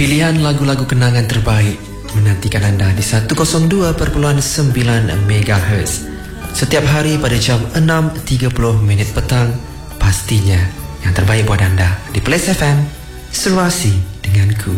Pilihan lagu-lagu kenangan terbaik menantikan anda di 102.9 MHz setiap hari pada jam 6.30 petang. Pastinya yang terbaik buat anda di Place FM, serasi denganku.